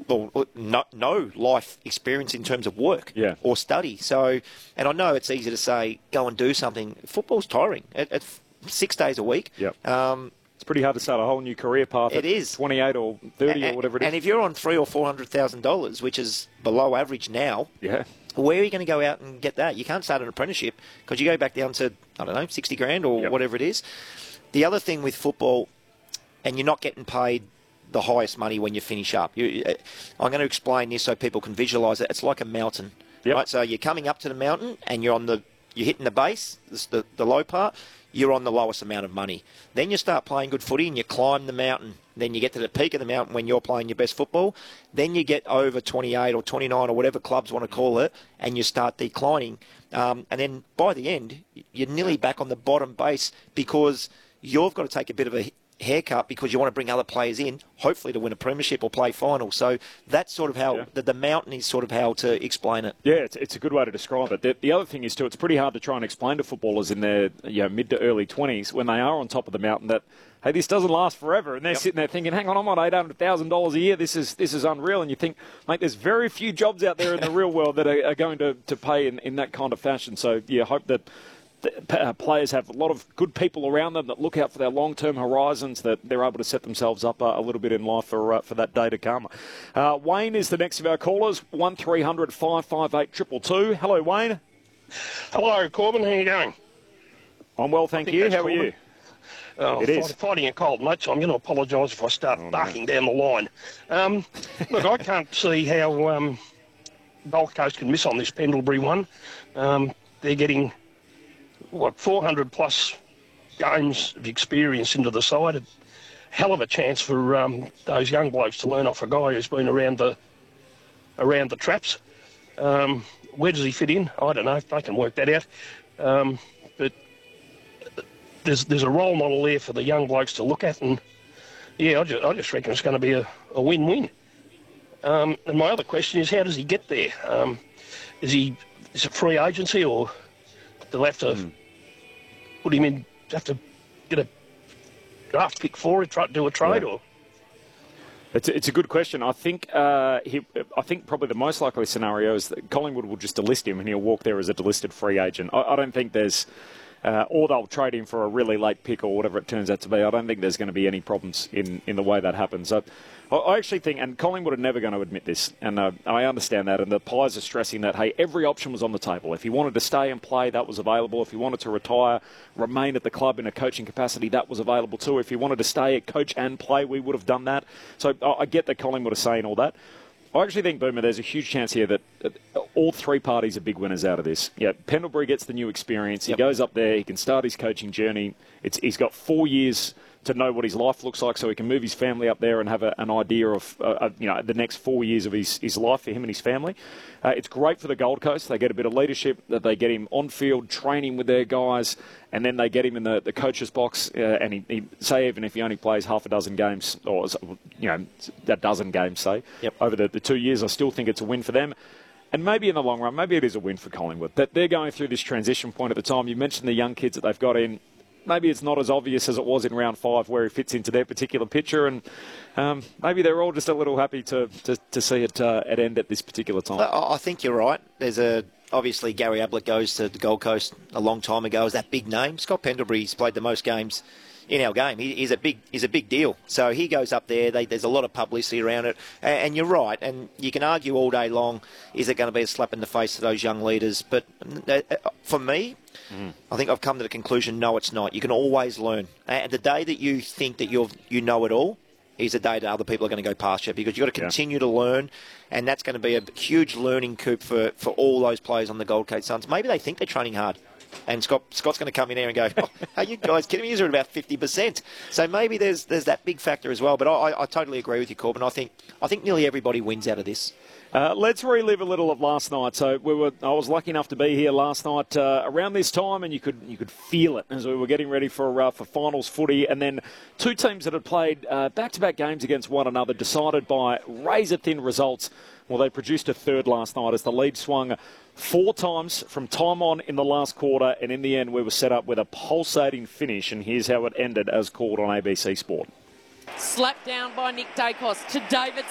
no life experience in terms of work or study. So, and I know it's easy to say, go and do something. Football's tiring. It's 6 days a week. It's pretty hard to start a whole new career path it is. 28 or 30 or whatever it is. And if you're on $300,000 or $400,000, which is below average now, where are you going to go out and get that? You can't start an apprenticeship because you go back down to, I don't know, 60 grand or whatever it is. The other thing with football, and you're not getting paid the highest money when you finish up. I'm going to explain this so people can visualise it. It's like a mountain, right? So you're coming up to the mountain and you're hitting the base, the low part. You're on the lowest amount of money. Then you start playing good footy and you climb the mountain. Then you get to the peak of the mountain when you're playing your best football. Then you get over 28 or 29 or whatever clubs want to call it, and you start declining. And then by the end, you're nearly back on the bottom base because you've got to take a bit of a haircut because you want to bring other players in, hopefully to win a premiership or play final. So that's sort of how the mountain is sort of how to explain it. Yeah, it's a good way to describe it. The other thing is, too, it's pretty hard to try and explain to footballers in their mid to early 20s when they are on top of the mountain that, hey, this doesn't last forever. And they're sitting there thinking, hang on, I'm on $800,000 a year. This is unreal. And you think, mate, there's very few jobs out there in the real world that are going to pay in that kind of fashion. So, hope that players have a lot of good people around them that look out for their long-term horizons, that they're able to set themselves up a little bit in life for that day to come. Wayne is the next of our callers, 1300 558 222. Hello, Wayne. Hello, Corbin. How are you going? I'm well, thank you. How are you? It is. Fighting a cold, mate, so I'm going to apologise if I start barking down the line. Look, I can't see how Gold Coast can miss on this Pendlebury one. They're getting 400-plus games of experience into the side. A hell of a chance for those young blokes to learn off a guy who's been around the traps. Where does he fit in? I don't know. They can work that out. But there's a role model there for the young blokes to look at, and I just reckon it's going to be a win-win. And my other question is, how does he get there? Is it free agency, or they'll have to put him in, have to get a draft pick for it, try to do a trade, or? It's a good question. I think probably the most likely scenario is that Collingwood will just delist him and he'll walk there as a delisted free agent. I don't think there's, or they'll trade him for a really late pick or whatever it turns out to be. I don't think there's going to be any problems in the way that happens. I actually think, and Collingwood are never going to admit this, and I understand that, and the Pies are stressing that, hey, every option was on the table. If he wanted to stay and play, that was available. If he wanted to retire, remain at the club in a coaching capacity, that was available too. If he wanted to stay, coach and play, we would have done that. So I get that Collingwood are saying all that. I actually think, Boomer, there's a huge chance here that all three parties are big winners out of this. Yeah, Pendlebury gets the new experience. He goes up there. He can start his coaching journey. He's got 4 years to know what his life looks like, so he can move his family up there and have an idea of the next 4 years of his life for him and his family. It's great for the Gold Coast. They get a bit of leadership, that they get him on-field training with their guys, and then they get him in the coach's box, and he say even if he only plays half a dozen games, or a dozen games, say, over the 2 years, I still think it's a win for them. And maybe in the long run, maybe it is a win for Collingwood. That they're going through this transition point at the time. You mentioned the young kids that they've got in. Maybe it's not as obvious as it was in round 5 where he fits into their particular picture, and maybe they're all just a little happy to see it end at this particular time. I think you're right. Obviously Gary Ablett goes to the Gold Coast a long time ago as that big name. Scott Pendlebury's played the most games in our game. He's a big deal. So he goes up there. There's a lot of publicity around it. And you're right. And you can argue all day long, is it going to be a slap in the face to those young leaders? But for me, I think I've come to the conclusion, no, it's not. You can always learn. And the day that you think that you know it all is the day that other people are going to go past you, because you've got to continue to learn. And that's going to be a huge learning curve for all those players on the Gold Coast Suns. Maybe they think they're training hard. And Scott's going to come in here and go, are you guys kidding me? You're at about 50%. So maybe there's that big factor as well. But I totally agree with you, Corbin. I think nearly everybody wins out of this. Let's relive a little of last night. So I was lucky enough to be here last night around this time, and you could feel it as we were getting ready for finals footy. And then two teams that had played back-to-back games against one another, decided by razor-thin results. Well, they produced a third last night as the lead swung 4 times from time on in the last quarter, and in the end we were set up with a pulsating finish, and here's how it ended as called on ABC Sport. Slapped down by Nick Dacos to David